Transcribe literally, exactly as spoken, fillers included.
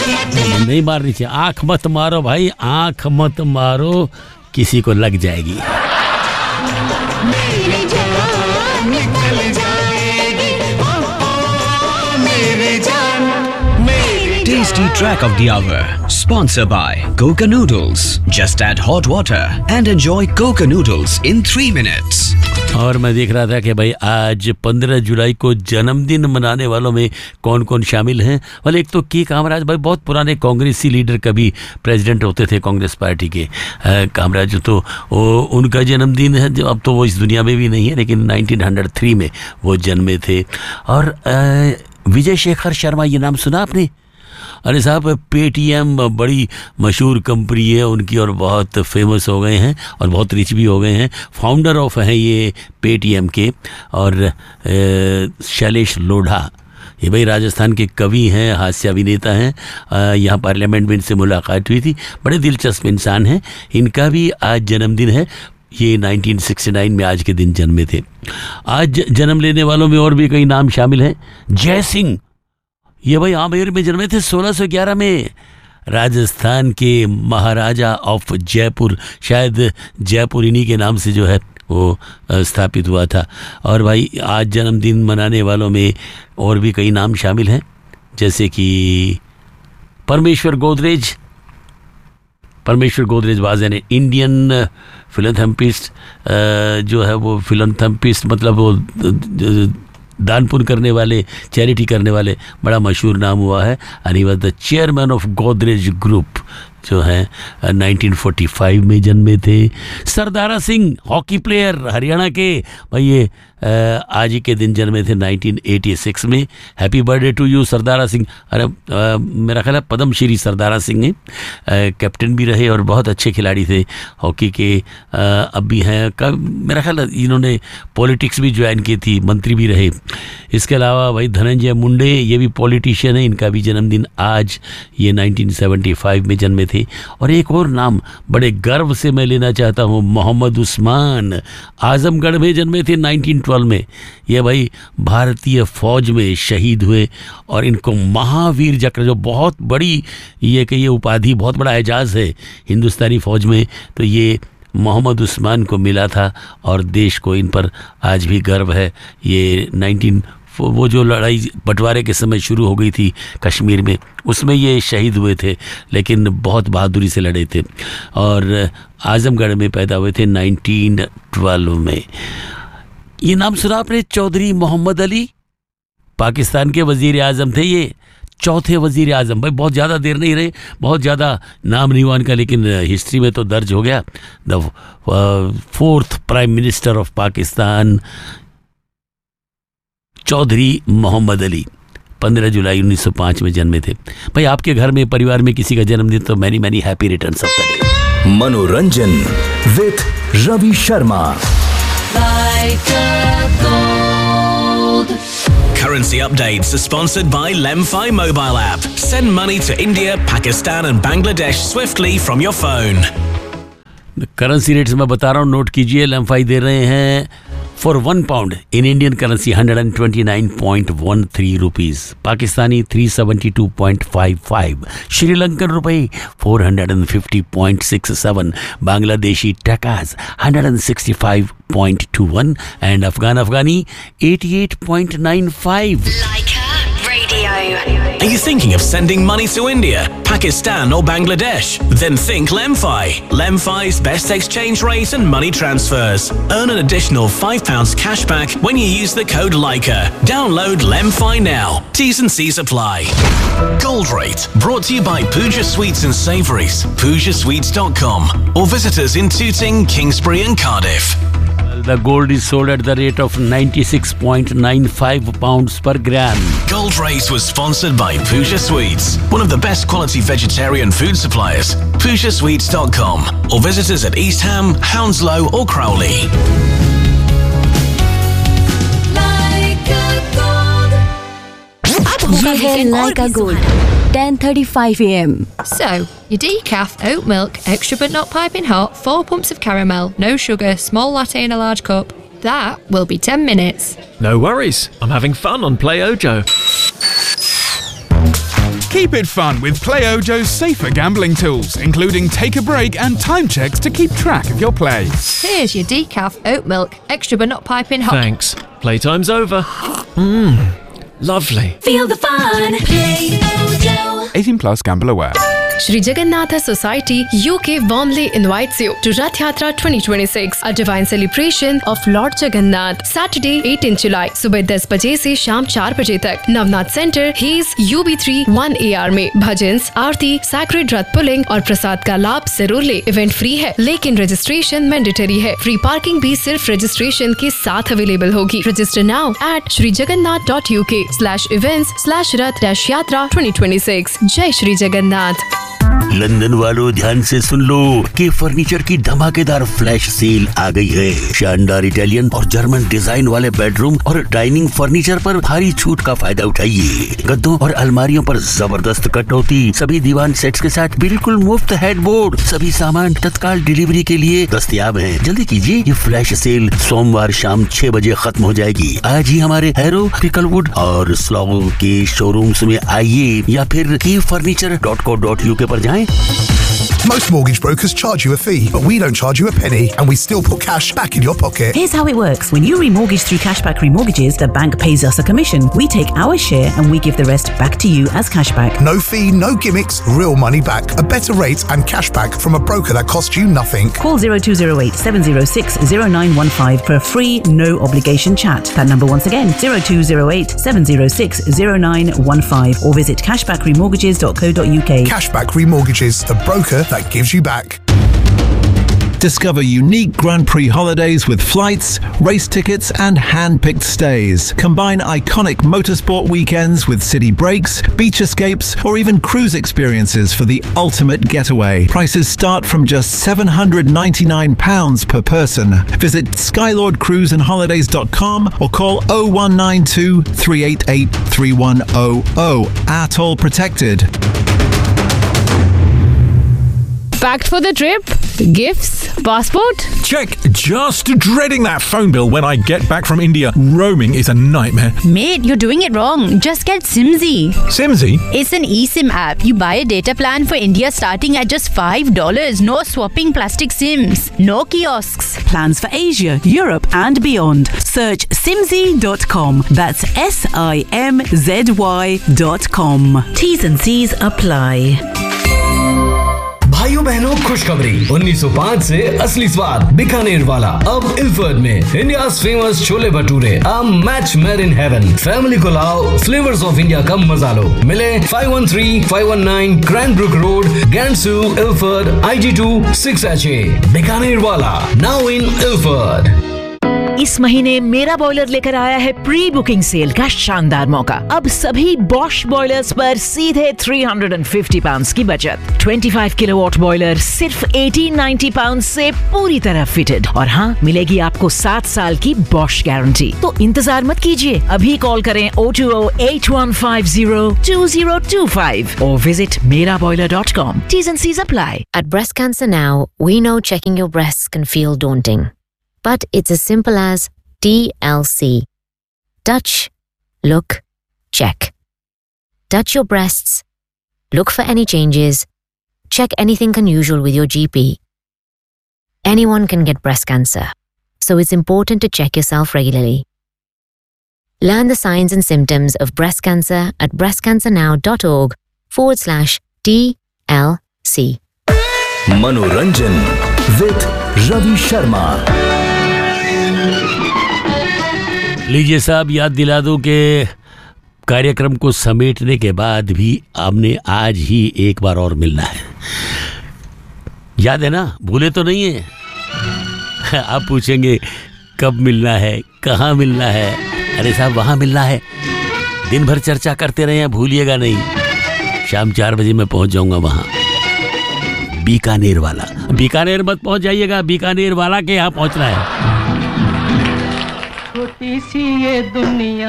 नहीं मारनी चाहिए, आंख मत मारो भाई, आंख मत मारो, किसी को लग जाएगी। मेरी जान निकल जाएगी, ओ, ओ, मेरी जान, मेरी Tasty track of the hour, sponsored by Coca Noodles. Just add hot water and enjoy Coca Noodles in three minutes. और मैं देख रहा था कि भाई आज पंद्रह जुलाई को जन्मदिन मनाने वालों में कौन कौन शामिल हैं। वाले एक तो के कामराज भाई, बहुत पुराने कांग्रेसी लीडर, कभी प्रेसिडेंट होते थे कांग्रेस पार्टी के कामराज, तो वो उनका जन्मदिन है। अब तो वो इस दुनिया में भी नहीं है, लेकिन नाइनटीन हंड्रेड थ्री में वो जन्मे थे। और विजय शेखर शर्मा, ये नाम सुना आपने? अरे साहब, पेटीएम बड़ी मशहूर कंपनी है उनकी और बहुत फेमस हो गए हैं और बहुत रिच भी हो गए हैं। फाउंडर ऑफ हैं ये पेटीएम के। और शैलेश लोढ़ा, ये भाई राजस्थान के कवि हैं, हास्य अभिनेता हैं। यहाँ पार्लियामेंट में इनसे मुलाकात हुई थी, बड़े दिलचस्प इंसान हैं। इनका भी आज जन्मदिन है। ये नाइनटीन सिक्सटी नाइन में आज के दिन जन्मे थे। आज जन्म लेने वालों में और भी कई नाम शामिल हैं। जय सिंह, ये भाई आमेर में जन्मे थे सोलह सौ ग्यारह में। राजस्थान के महाराजा ऑफ जयपुर, शायद जयपुर इन्हीं के नाम से जो है वो स्थापित हुआ था। और भाई आज जन्मदिन मनाने वालों में और भी कई नाम शामिल हैं, जैसे कि परमेश्वर गोदरेज। परमेश्वर Godrej was an Indian philanthropist, जो है वो फिलैंथ्रोपिस्ट मतलब वो दान पुण्य करने वाले, चैरिटी करने वाले, बड़ा मशहूर नाम हुआ है। And he was the chairman of Godrej group, जो है नाइनटीन फोर्टी फाइव में जन्मे थे। सरदारा सिंह, हॉकी प्लेयर हरियाणा के, भाई ये आज ही के दिन जन्मे थे नाइनटीन एटी सिक्स में। हैप्पी बर्थडे टू यू सरदारा सिंह। अरे आ, मेरा ख्याल है पद्मश्री सरदारा सिंह हैं, कैप्टन भी रहे और बहुत अच्छे खिलाड़ी थे हॉकी के। आ, अब भी हैं, कब मेरा ख्याल है इन्होंने पॉलिटिक्स भी ज्वाइन की थी, मंत्री भी रहे। इसके अलावा भाई धनंजय मुंडे, ये भी पॉलिटिशियन है, इनका भी जन्मदिन आज, ये नाइनटीन सेवेंटी फाइव में जन्मे थे। और एक और नाम बड़े गर्व से मैं लेना चाहता हूँ, मोहम्मद उस्मान, आजमगढ़ में जन्मे थे नाइनटीन ट्वेल्व में। ये भाई भारतीय फौज में शहीद हुए और इनको महावीर चक्र, जो बहुत बड़ी ये कि ये उपाधि, बहुत बड़ा एजाज़ है हिंदुस्तानी फौज में, तो ये मोहम्मद उस्मान को मिला था और देश को इन पर आज भी गर्व है। ये नाइनटीन वो जो लड़ाई बंटवारे के समय शुरू हो गई थी कश्मीर में, उसमें ये शहीद हुए थे, लेकिन बहुत बहादुरी से लड़े थे और आजमगढ़ में पैदा हुए थे नाइनटीन ट्वेल्व में। ये नाम सुना आपने? चौधरी मोहम्मद अली, पाकिस्तान के वजीर आज़म थे, ये चौथे वजीर आज़म। भाई बहुत ज़्यादा देर नहीं रहे, बहुत ज़्यादा नाम नहीं हुआ इनका, लेकिन हिस्ट्री में तो दर्ज हो गया। The fourth prime minister of Pakistan, Chaudhary Mohammad Ali, पंद्रह जुलाई उन्नीस सौ पाँच में जन्मे थे। भाई आपके घर में, परिवार में किसी का जन्मदिन, तो many many happy returns of the day. मनोरंजन with Ravi Sharma. Currency updates are sponsored by Lemfi mobile app. Send money to India, Pakistan and Bangladesh swiftly from your phone. Currency rates मैं बता रहा हूँ, नोट कीजिए। लेमफाई दे रहे हैं for one pound in Indian currency hundred and twenty nine point one three rupees, Pakistani three seventy two point five five, Sri Lankan रुपये four hundred and fifty point six seven, Bangladeshi टकास hundred and sixty five point two one and Afghan Afghani eighty eight point nine five. Are you thinking of sending money to India, Pakistan or Bangladesh? Then think Lemfi. Lemfi's best exchange rate and money transfers. Earn an additional five pounds cash back when you use the code Leica. Download Lemfi now. T's and C's apply. Gold Rate, brought to you by Pooja Sweets and Savouries, pooja sweets dot com, or visit us in Tooting, Kingsbury and Cardiff. The gold is sold at the rate of ninety-six point nine five pounds per gram. Gold Rate was sponsored by Pooja Sweets, one of the best quality vegetarian food suppliers. pooja sweets dot com, or visit us at East Ham, Hounslow or Crowley. ये है Leica Gold, ten thirty-five a m. So, your decaf, oat milk, extra but not piping hot, four pumps of caramel, no sugar, small latte in a large cup. That will be ten minutes. No worries, I'm having fun on Play Ojo. Keep it fun with PlayOjo's safer gambling tools, including Take a Break and time checks to keep track of your play. Here's your decaf oat milk, extra but not piping hot. Thanks. Playtime's over. Mmm, lovely. Feel the fun. Play Ojo. eighteen plus, gamble aware. Shri Jagannatha Society U K warmly invites you to Rath Yatra twenty twenty-six, a divine celebration of Lord Jagannath. Saturday eighteenth July, सुबह दस बजे से शाम चार बजे तक Navnath centre hedge U B three one A R में भजन, आरती, sacred रथ pulling और प्रसाद का लाभ जरूर ले। इवेंट फ्री है लेकिन रजिस्ट्रेशन मैंडेटरी है। फ्री पार्किंग भी सिर्फ रजिस्ट्रेशन के साथ अवेलेबल होगी। Register now at Shri Jagannath dot U K slash events slash Rath dash यात्रा ट्वेंटी ट्वेंटी सिक्स। जय श्री जगन्नाथ। लंदन वालों ध्यान से सुन लो कि फर्नीचर की धमाकेदार फ्लैश सेल आ गई है। शानदार इटालियन और जर्मन डिजाइन वाले बेडरूम और डाइनिंग फर्नीचर पर भारी छूट का फायदा उठाइए। गद्दों और अलमारियों पर जबरदस्त कटौती, सभी दीवान सेट्स के साथ बिल्कुल मुफ्त हेडबोर्ड, सभी सामान तत्काल डिलीवरी के लिए दस्तयाब हैं। जल्दी कीजिए, ये फ्लैश सेल सोमवार शाम छह बजे खत्म हो जाएगी। आज ही हमारे हैरो, पिकलवुड और स्लॉगो के शोरूम्स में आइए या फिर की furniture dot co dot UK पर जाएं। Most mortgage brokers charge you a fee, but we don't charge you a penny, and we still put cash back in your pocket. Here's how it works. When you remortgage through Cashback Remortgages, the bank pays us a commission. We take our share and we give the rest back to you as cashback. No fee, no gimmicks, real money back. A better rate and cashback from a broker that costs you nothing. Call zero two zero eight seven zero six zero nine one five for a free, no obligation chat. That number once again, zero two zero eight seven zero six zero nine one five, or visit cashback remortgages dot co dot uk. Cashback Remortgages, the broker that gives you back. Discover unique Grand Prix holidays with flights, race tickets and hand-picked stays. Combine iconic motorsport weekends with city breaks, beach escapes or even cruise experiences for the ultimate getaway. Prices start from just seven hundred ninety-nine pounds per person. Visit skylord cruise and holidays dot com or call oh one nine two three eight eight three one oh oh. Atoll protected. Packed for the trip? Gifts? Passport? Check. Just dreading that phone bill when I get back from India. Roaming is a nightmare. Mate, you're doing it wrong. Just get Simzy. Simzy? It's an eSIM app. You buy a data plan for India starting at just five dollars. No swapping plastic SIMs. No kiosks. Plans for Asia, Europe and beyond. Search simzy dot com. That's S I M Z Y dot com. T's and C's apply. भाइयों बहनों खुशखबरी, उन्नीस सौ पाँच से असली स्वाद बीकानेर वाला अब इल्फर्ड में। India's famous chole bhature, a match made in heaven. Family को लाओ, फ्लेवर्स ऑफ इंडिया का मजा लो। मिले five one three five one nine क्रैनब्रुक road, Gansu, Ilford, I ji to six H A. Bikaner वाला नाउ इन इल्फर्ड। इस महीने मेरा बॉयलर लेकर आया है प्री बुकिंग सेल का शानदार मौका। अब सभी बॉश बॉयलर्स पर सीधे तीन सौ पचास पाउंड्स की बचत। पच्चीस किलोवाट बॉयलर सिर्फ अठारह सौ नब्बे पाउंड्स से पूरी तरह फिटेड, और हाँ, मिलेगी आपको सात साल की बॉश गारंटी। तो इंतजार मत कीजिए, अभी कॉल करें oh two oh eight one five zero two zero two five or visit mera boiler dot com. T's and C's apply. At Breast Cancer Now, we know checking your breasts can feel daunting. But it's as simple as D L C. Touch, look, check. Touch your breasts, look for any changes, check anything unusual with your G P. Anyone can get breast cancer, so it's important to check yourself regularly. Learn the signs and symptoms of breast cancer at breastcancernow.org forward slash TLC. मनोरंजन with Ravi Sharma. लीजिए साहब, याद दिला दूं कि कार्यक्रम को समेटने के बाद भी हमने आज ही एक बार और मिलना है। याद है ना? भूले तो नहीं है? आप पूछेंगे कब मिलना है, कहाँ मिलना है? अरे साहब, वहाँ मिलना है। दिन भर चर्चा करते रहे हैं, भूलिएगा नहीं। शाम चार बजे मैं पहुँच जाऊँगा वहाँ, बीकानेर वाला। बीकानेर मत पहुँच जाइएगा, बीकानेर वाला के यहाँ पहुँचना है। छोटी सी ये दुनिया